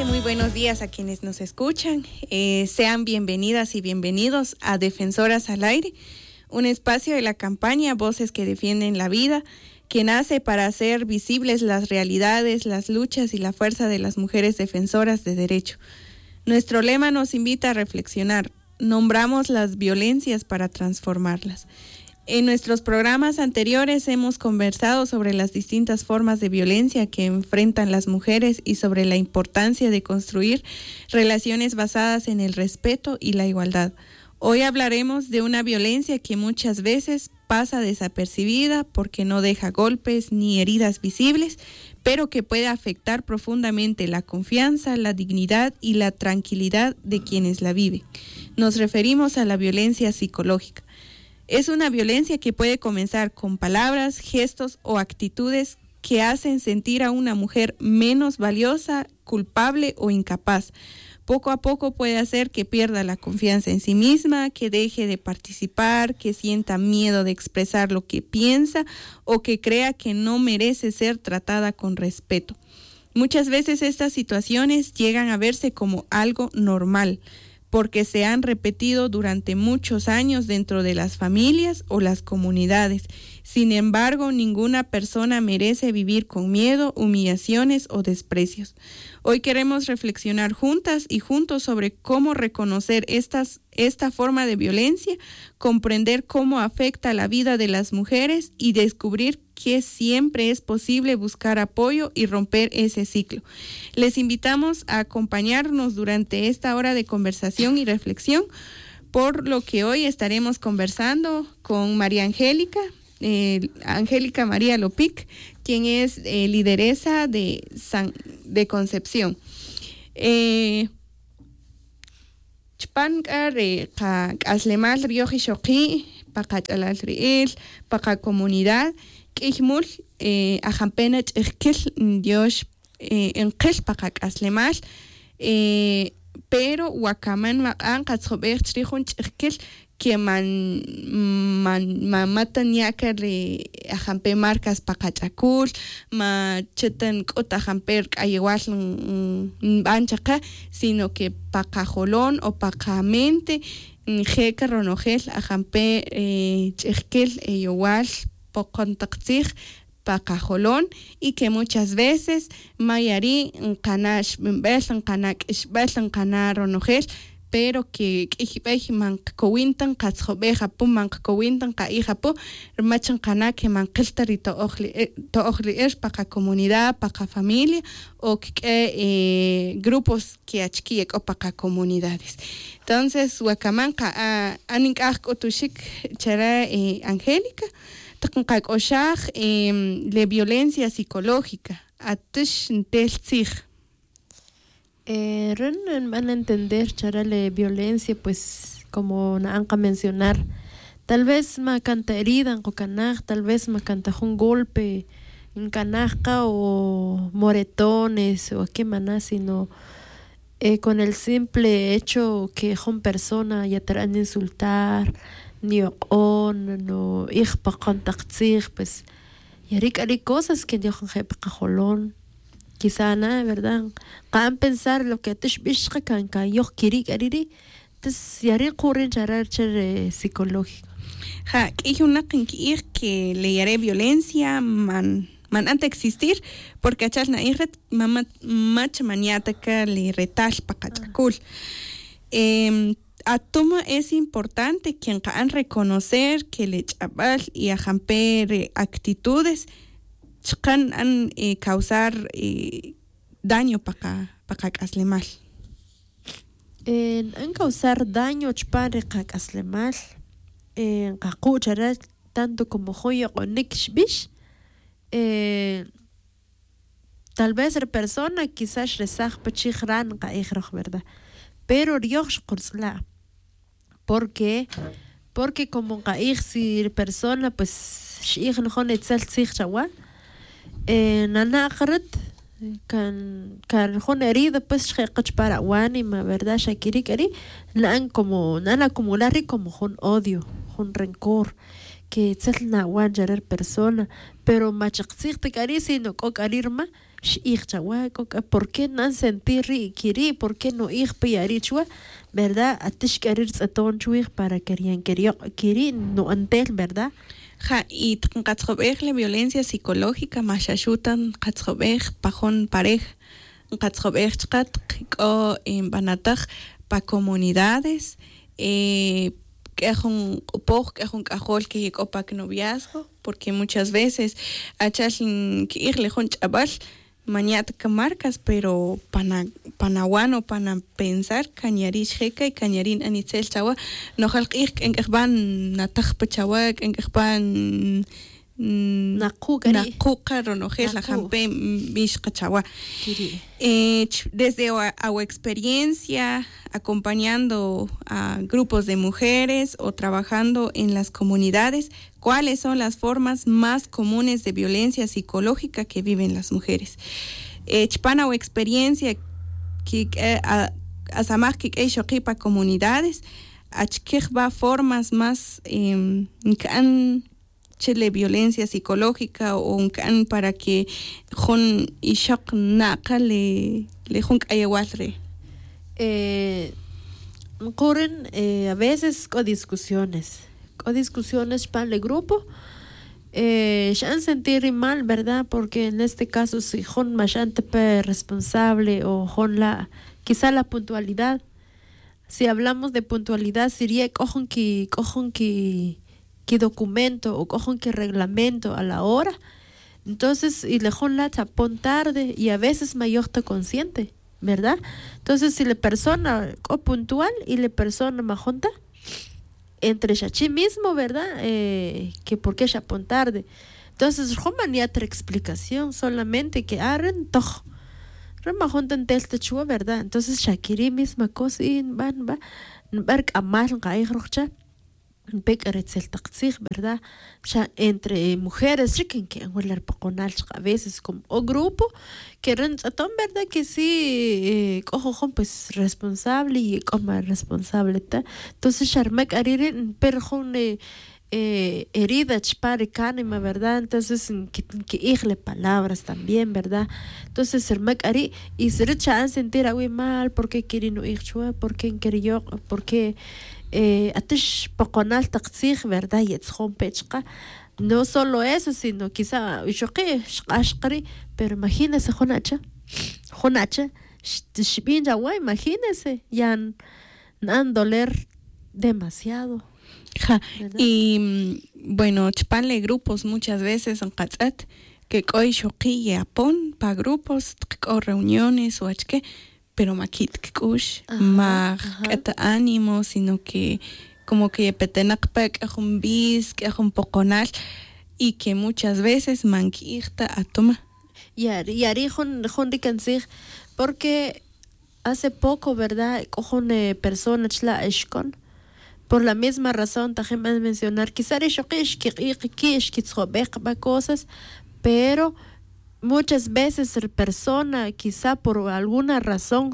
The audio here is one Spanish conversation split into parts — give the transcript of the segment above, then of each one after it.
Muy buenos días a quienes nos escuchan. Sean bienvenidas y bienvenidos a Defensoras al Aire, un espacio de la campaña Voces que Defienden la Vida, que nace para hacer visibles las realidades, las luchas y la fuerza de las mujeres defensoras de derecho. Nuestro lema nos invita a reflexionar. Nombramos las violencias para transformarlas. En nuestros programas anteriores hemos conversado sobre las distintas formas de violencia que enfrentan las mujeres y sobre la importancia de construir relaciones basadas en el respeto y la igualdad. Hoy hablaremos de una violencia que muchas veces pasa desapercibida porque no deja golpes ni heridas visibles, pero que puede afectar profundamente la confianza, la dignidad y la tranquilidad de quienes la viven. Nos referimos a la violencia psicológica. Es una violencia que puede comenzar con palabras, gestos o actitudes que hacen sentir a una mujer menos valiosa, culpable o incapaz. Poco a poco puede hacer que pierda la confianza en sí misma, que deje de participar, que sienta miedo de expresar lo que piensa o que crea que no merece ser tratada con respeto. Muchas veces estas situaciones llegan a verse como algo normal, porque se han repetido durante muchos años dentro de las familias o las comunidades. Sin embargo, ninguna persona merece vivir con miedo, humillaciones o desprecios. Hoy queremos reflexionar juntas y juntos sobre cómo reconocer esta forma de violencia, comprender cómo afecta la vida de las mujeres y descubrir que siempre es posible buscar apoyo y romper ese ciclo. Les invitamos a acompañarnos durante esta hora de conversación y reflexión, por lo que hoy estaremos conversando con María Angélica María Lopic, quien es lideresa de Concepción. Chpancar aslemal rioji shoqi paqachalal riil paqa comunidad k'ijmul ajampena ch'ijkil Dios enqil paqak aslemal pero wakaman maq'an qatzjob'ej chrijun ch'ijkil que matan yakar ajampe marcas paqach'akul ma chetan k'ut ajamper k'ayewal b'anchaqa sino que paqajolón o paqamente jeka ronojel ajampe ch'ijkil yowal poqontaqtzij paqajolón y que muchas veces mayari qanash bel qanak ishbel qanar ronojel pero que ihibej mankowintan qatzjob'ej apu mankowintan qa'ij apu machan qana que manqiltari to'ojli'er paqa comunidad, paqa familia o que grupos que achkiyek o paqa comunidades. Entonces, wakamanqa anink'aj k'utuxik chara Angélica taqnqak'oxaj de violencia psicológica atish ntel tzij. Van a entender charale violencia, pues como Anka mencionar, tal vez ma canta herida en cocanaj, tal vez ma canta un golpe en canajca o moretones o qué maná, sino con el simple hecho que son persona ya te van a insultar ni on no ihpa contactzig, pues y hay cosas que yo jepa cajolón quizá nada, ¿verdad? Can pensar lo que te shbishka can yo kiri kariri tes yari corren charar psicológico. Ja, que una que le haré violencia man ante existir porque achal na irret mama mach maniata ka le retal paqachakul. Atoma es importante que han reconocer que le chabal y ajamper actitudes han causar daño para aslemal. Han causar daño para aslemal. Cacuchara tanto como joya o nikshbish. Tal vez la persona quizás rezag pachigran caijroj, ¿verdad? Pero Dios kurzla. ¿Por qué? Porque como caij si persona pues shig no hone tsal tsig chawa. Nana akharat kan hone herida pues shqach para wanima, ¿verdad? Shakiri kari nan como nana acumular como un odio, un rencor que tsal na wan jarer persona, pero machaqsig te kari sino ko karirma ¿por qué no sentir kiri? ¿Por qué no ir piarichua? ¿Verdad? Atish querer aton chuig para querían kiri no antel, ¿verdad? Ja, y la violencia psicológica, mashashutan, katzobej, pajón pareja, katzobej chat, o en banataj, pa comunidades, que es un cajol que llegó pa noviazgo, porque muchas veces achas que irle con chabal, mañana que marcas, pero panaguano, pana pensar, cañarish jeca y cañarín anitzel chawa, no halkir en que van nataj pechawak, en que van nakukar o no la jampe mish kachawa. Desde a experiencia acompañando a grupos de mujeres o trabajando en las comunidades, ¿cuáles son las formas más comunes de violencia psicológica que viven las mujeres? Chpana o experiencia que asamaj que para comunidades, achkejba formas más kan chile violencia psicológica o un can para que jon ishak naka le junk ayawalre. Ocurren a veces discusiones para el grupo, se han sentido mal, ¿verdad? Porque en este caso si jon machante responsable o jon quizá la puntualidad. Si hablamos de puntualidad, sería cojon que documento o cojon que reglamento a la hora. Entonces, y le jon la tapón tarde y a veces mayor está consciente, ¿verdad? Entonces, si la persona o puntual y la persona majonta, entre chachi mismo, ¿verdad? Que por qué chapón tarde. Entonces, Roma ni otra explicación, solamente que arren toj. Roma jonta en tel techua, ¿verdad? Entonces, Shakiri misma cosa y van amal gaig rocha. ¿Verdad? Ya entre mujeres que a veces como o grupo que verdad que sí cojo pues responsable y como responsable entonces charmac ariren pero herida chpare canima, ¿verdad? Entonces que irle palabras también, ¿verdad? Entonces sermac ari y se rechan sentir muy mal porque quieren no ir chua porque querió porque atish poconal taqsig, ¿verdad? Yetzjon pechqa. No solo eso, sino quizá ashqari, pero imagínese jonacha, shbin jawa, imagínese, ya han doler demasiado. Ja, y bueno, chpanle grupos muchas veces en Katzat, que hoy shoqui y apon pa grupos o reuniones o achque, pero makit kush, kata ánimo, sino que como que petenakpek es un bis, que es un poconal, y que muchas veces manquirta a toma. Yari jon ricansig, porque hace poco, ¿verdad? Cojon personas la eshkon. Por la misma razón, también mencionar, quizá cosas, pero muchas veces la persona, quizá por alguna razón,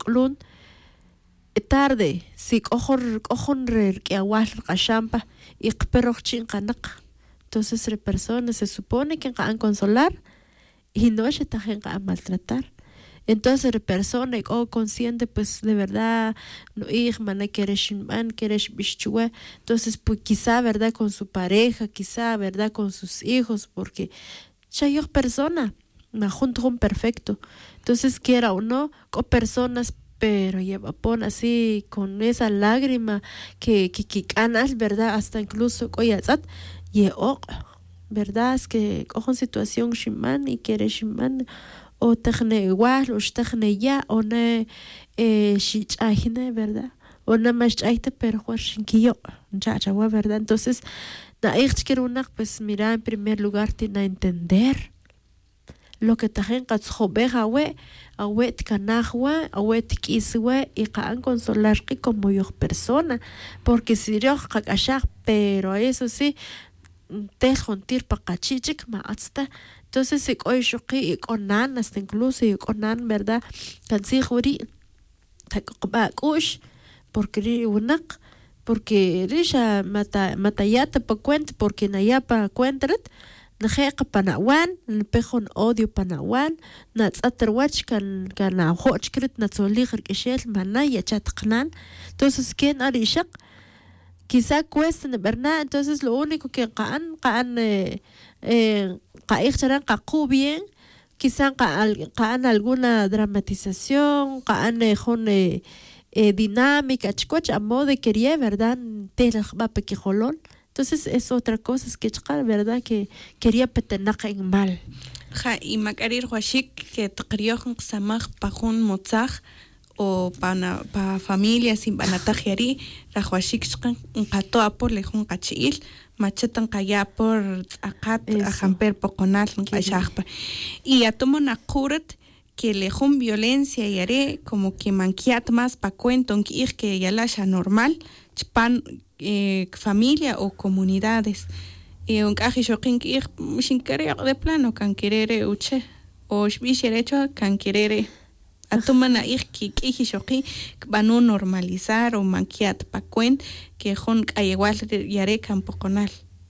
tarde, si cojon que aguas champa y pero entonces la persona se supone que van a consolar y no se van a maltratar. Entonces la persona consciente pues de verdad no quieres bichua, entonces pues quizá verdad con su pareja, quizá verdad con sus hijos, porque ya yo persona junto con perfecto, entonces quiera o no con personas pero lleva pon así con esa lágrima que canas, verdad, hasta incluso koyazat verdad es que cojo situación shiman y quiere shiman o techne igual o techne ya o ne shichahine, verdad, o na más chaita pero huashinkiyo chachawa, verdad. Entonces na quiero una pues mira, en primer lugar tiene a entender lo que tajen katzjobeja awe tkanahwa awe tikiswe y kaan consolar que como yo persona, porque si yo kakashak pero eso sí te jontir pa kachichik ma hasta. Entonces si hoy shoki konan hasta incluso konan, verdad, kansi juri takush porque unak porque risha matayata pa cuenta porque naya pa cuentrat najeqa panawan npejon odio panawan natsaterwach kan hochkrit natzoligr kishel manaya chatqnan. Entonces quién arishaq quizá cuesta verdad. Entonces lo único que qaan qaixcharan qaqu bien, quizá qaan alguna dramatización, qaan dinámica chikoch a modo de quería verdad telaj va pequijolón. Entonces es otra cosa, es que verdad que quería petenaqa en mal. Ja, y makarir huashik que taqriojan samaj pajun motzaj o pa familia sin banatajiari la huashik chqan qato apor lejun qachil machetan qaya por aqat ajamper poqonal qashaqpa. Y atomo naqurat que lejun violencia yare como que manquiat más pa cuento que yalasha normal chpan familia o comunidades. Un caji shoqin que sin querer de plano can querer uche o shbisherecho can querer atumana que shoqi van a normalizar o manquiat pa cuen que jon igual yare can poconal.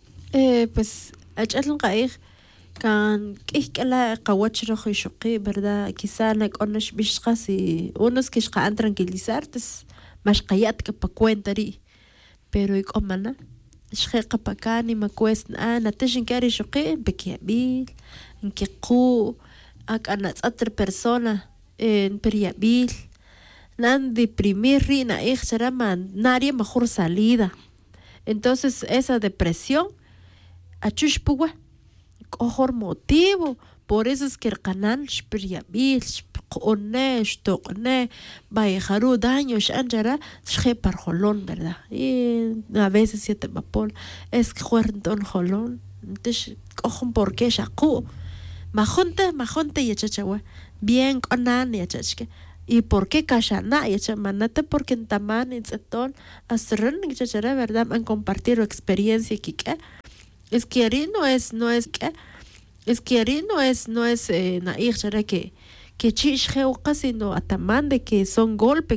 Pues achalun qaig kan la qawach rojo shoqi verdad quizá nak onash bishqasi unos que shqan tranquilizartes más qayat que pa cuentari. Pero ikomana shqeqa pakani makuesna natishin kari shoqi bekiabil inkiqu akana otra persona en periabil nan deprimir rina ixcharaman nadie mejor salida. Entonces esa depresión achushpuwa mejor motivo. Por eso es que el canal shperiabil shpqone shtoqne bayajaru daño shanjara shje par jolón, verdad. Y a veces siete vapor es que juerton jolón entonces cojon porque shaqu majonte yachachawa bien conan yachachke. ¿Y por qué cachana yachamanate? Porque en taman en zetón asrun yachachara, verdad, han compartido experiencia que es que ari no es que es que ari no es na que chishje sino ataman de que son golpes